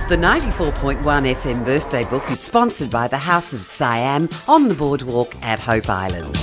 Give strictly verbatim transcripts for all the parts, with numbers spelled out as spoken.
The ninety-four point one F M Birthday Book is sponsored by the House of Siam on the boardwalk at Hope Island.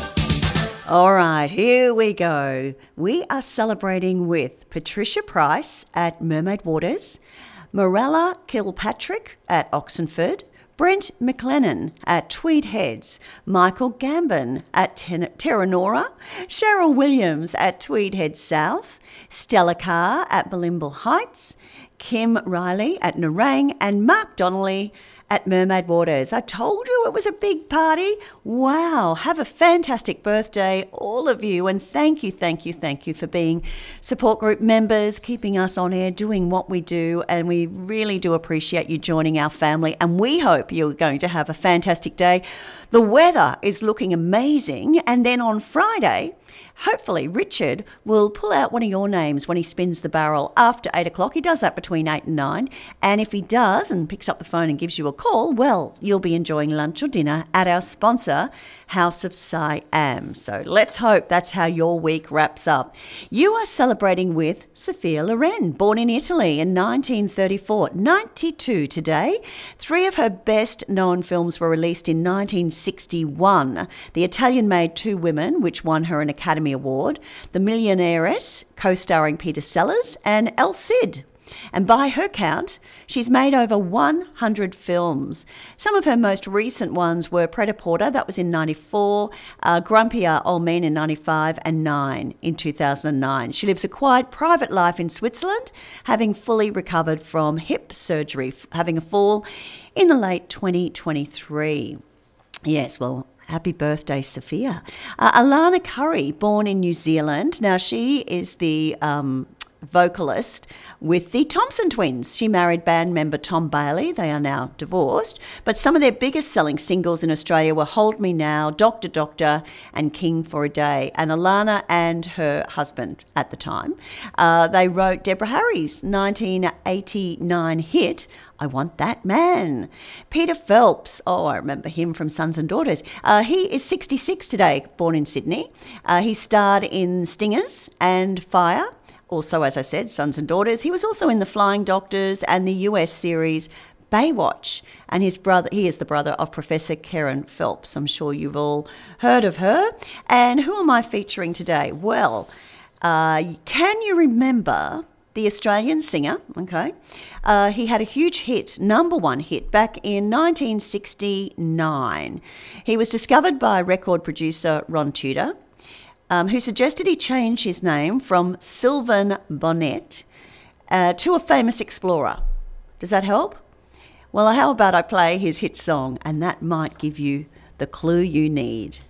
All right, here we go. We are celebrating with Patricia Price at Mermaid Waters, Morella Kilpatrick at Oxenford, Brent McLennan at Tweed Heads, Michael Gambin at Ten- Terranora, Cheryl Williams at Tweed Heads South, Stella Carr at Bulimble Heights, Kim Riley at Nerang, and Mark Donnelly at Mermaid Waters. I told you it was a big party. Wow, have a fantastic birthday, all of you, and thank you, thank you, thank you for being support group members, keeping us on air, doing what we do, and we really do appreciate you joining our family, and we hope you're going to have a fantastic day. The weather is looking amazing, and then on Friday, hopefully Richard will pull out one of your names when he spins the barrel after eight o'clock. He does that between eight and nine. And if he does and picks up the phone and gives you a call, well, you'll be enjoying lunch or dinner at our sponsor, House of Siam. So let's hope that's how your week wraps up. You are celebrating with Sophia Loren, born in Italy in nineteen thirty-four, ninety-two today. Three of her best known films were released in nineteen sixty-one. The Italian Made Two Women, which won her an Academy Award, The Millionairess, co-starring Peter Sellers, and El Cid. And by her count, she's made over one hundred films. Some of her most recent ones were Pret-a-Porter, that was in ninety-four, uh, Grumpier Old Men in ninety-five, and Nine in two thousand nine. She lives a quiet, private life in Switzerland, having fully recovered from hip surgery, having a fall in the late twenty twenty-three. Yes, well, happy birthday, Sophia. Uh, Alana Curry, born in New Zealand. Now, she is the um, vocalist with the Thompson Twins. She married band member Tom Bailey. They are now divorced. But some of their biggest selling singles in Australia were Hold Me Now, Doctor Doctor, and King for a Day. And Alana and her husband at the time, uh, they wrote Deborah Harry's nineteen eighty-nine hit, I Want That Man. Peter Phelps, oh, I remember him from Sons and Daughters. Uh, he is sixty-six today, born in Sydney. Uh, he starred in Stingers and Fire. Also, as I said, Sons and Daughters. He was also in The Flying Doctors and the U S series Baywatch. And his brother, he is the brother of Professor Karen Phelps. I'm sure you've all heard of her. And who am I featuring today? Well, uh, can you remember the Australian singer? Okay. Uh, he had a huge hit, number one hit, back in nineteen sixty-nine. He was discovered by record producer Ron Tudor, Um, who suggested he change his name from Sylvan Bonnet uh, to a famous explorer. Does that help? Well, how about I play his hit song, and that might give you the clue you need.